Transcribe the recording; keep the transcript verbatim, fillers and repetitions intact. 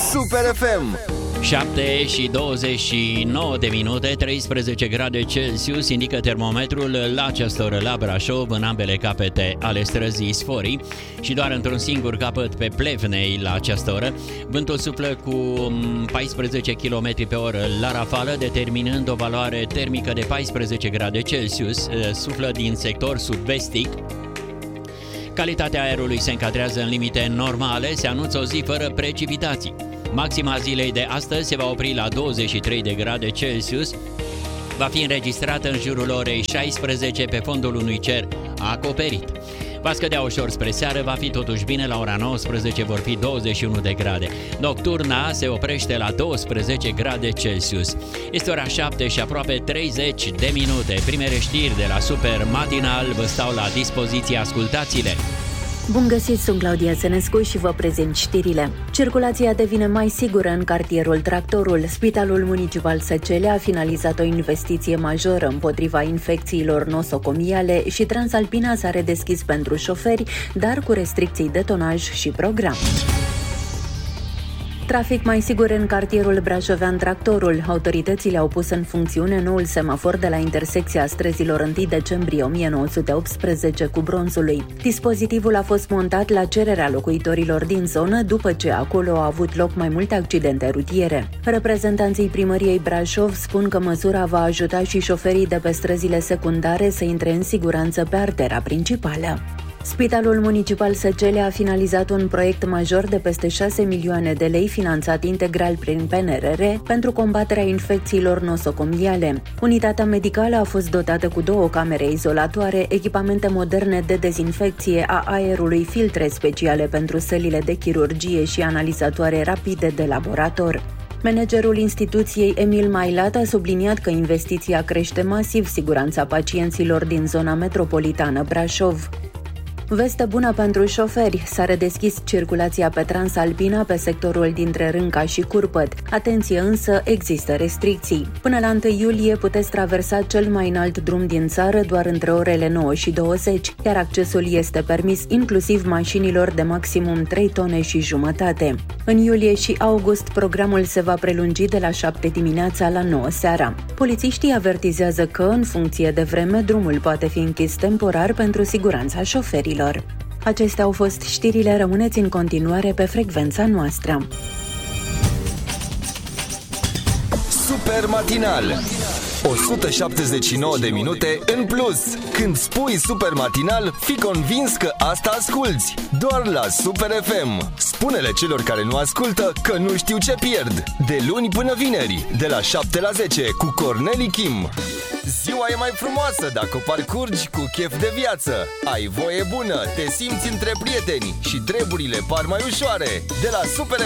Super F M. șapte și douăzeci și nouă de minute, treisprezece grade Celsius indică termometrul la această oră la Brașov, în ambele capete ale străzii Sforii și doar într-un singur capăt pe Plevnei la această oră. Vântul suflă cu paisprezece kilometri pe oră la rafală, determinând o valoare termică de paisprezece grade Celsius. Suflă din sector sud-vestic. Calitatea aerului se încadrează în limite normale, se anunță o zi fără precipitații. Maxima zilei de astăzi se va opri la douăzeci și trei de grade Celsius. Va fi înregistrată în jurul orei șaisprezece pe fondul unui cer acoperit. Va scădea ușor spre seară, va fi totuși bine, la ora nouăsprezece vor fi douăzeci și unu de grade. Nocturna se oprește la douăsprezece grade Celsius. Este ora șapte și aproape treizeci de minute. Primele știri de la Super Matinal vă stau la dispoziție, ascultați-le! Bun găsit, sunt Claudia Sănescu și vă prezint știrile. Circulația devine mai sigură în cartierul Tractorul. Spitalul Municipal Săcelea a finalizat o investiție majoră împotriva infecțiilor nosocomiale și Transalpina s-a redeschis pentru șoferi, dar cu restricții de tonaj și program. Trafic mai sigur în cartierul brașovean Tractorul. Autoritățile au pus în funcțiune noul semafor de la intersecția străzilor întâi decembrie o mie nouă sute optsprezece cu Bronzului. Dispozitivul a fost montat la cererea locuitorilor din zonă, după ce acolo au avut loc mai multe accidente rutiere. Reprezentanții primăriei Brașov spun că măsura va ajuta și șoferii de pe străzile secundare să intre în siguranță pe artera principală. Spitalul Municipal Săcelea a finalizat un proiect major de peste șase milioane de lei finanțat integral prin P N R R pentru combaterea infecțiilor nosocomiale. Unitatea medicală a fost dotată cu două camere izolatoare, echipamente moderne de dezinfecție a aerului, filtre speciale pentru sălile de chirurgie și analizatoare rapide de laborator. Managerul instituției Emil Mailat a subliniat că investiția crește masiv siguranța pacienților din zona metropolitană Brașov. Veste bună pentru șoferi. S-a redeschis circulația pe Transalpina pe sectorul dintre Rânca și Curpăt. Atenție însă, există restricții. Până la întâi iulie puteți traversa cel mai înalt drum din țară doar între orele nouă și douăzeci, iar accesul este permis inclusiv mașinilor de maximum trei tone și jumătate. În iulie și august, programul se va prelungi de la șapte dimineața la nouă seara. Polițiștii avertizează că, în funcție de vreme, drumul poate fi închis temporar pentru siguranța șoferilor. Acestea au fost știrile, rămâneți în continuare pe frecvența noastră. Super Matinal, o sută șaptezeci și nouă de minute în plus. Când spui Super Matinal, fii convins că asta asculți. Doar la Super F M. Spune-le celor care nu ascultă că nu știu ce pierd. De luni până vineri, de la șapte la zece, cu Corneli Kim. Ziua e mai frumoasă dacă o parcurgi cu chef de viață. Ai voie bună, te simți între prieteni și treburile par mai ușoare. De la Super